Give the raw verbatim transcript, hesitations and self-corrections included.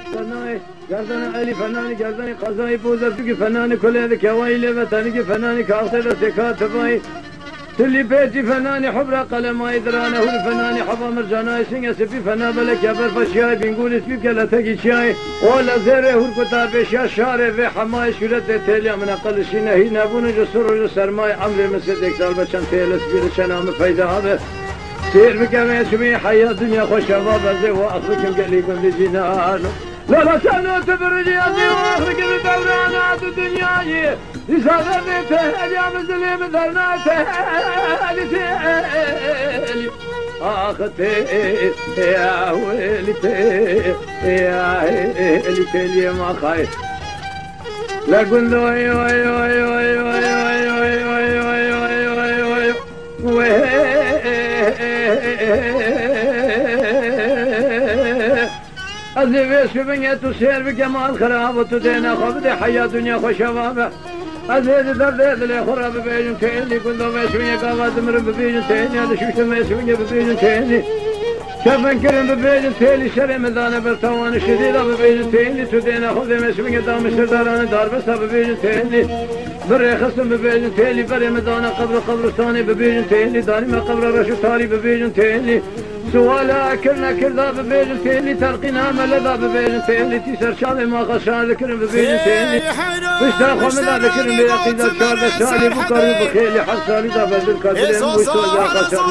فناني گردن علی فنانی گردن قضای بوزرگی فنانی کلی کوایل وطنی فنانی کاغذ سکات بای تلی بیتی فنانی حبر قلمای درانه هول فنانی حبا مرجانای سینگ سپی فنا بلک یبر فشیای بینگول اسپی کلتگی چای ولا زره هول کتا بشیا شاره و حمای شورت تلی من اقل شینه هی نبونه جسر و سرمای عمر مثل دکتال بچن تیلس بیر شنام پیدا هذا سير بكم اسمي حياة الدنيا خوش شباب زي واخركم قليكم بجنان لا لا سنة تبرجي أبي واخرك بدورانات الدنيا يسافر بيته اليوم زلي مثلنا تهالي اختي يا ويلتي يا ويلتي ما خايف لا قل له وي وي وي وي وي وي وي وي وي وي أزيد شبنية تسير بجمال خراب وتدينا خبز حياة دنيا خوشبابة أزيد درد لي خراب ببيجن تاني كل ما يسوي قامات مر ببيجن تاني هذا شو ما يسوي ببيجن تاني كفن كرم ببيجن تاني شر مدان برتوان شديدة ببيجن تاني تدينا خبز ما يسوي دام سرداران دار بس ببيجن تاني بري خصم ببيجن تاني بري مدان قبر قبرستاني ببيجن تاني داني ما قبر رشو تاري ببيجن تاني سوالا كرنا كردا ببيجن تاني ترقينا ملدا ببيجن تاني تيسر شامي ما خشان ذكرن ببيجن تاني بشتا خمدا ذكرن بيقيدا شار بشالي بكر بخيلي حسالي دا بدل كادرين بوشتو دا خشان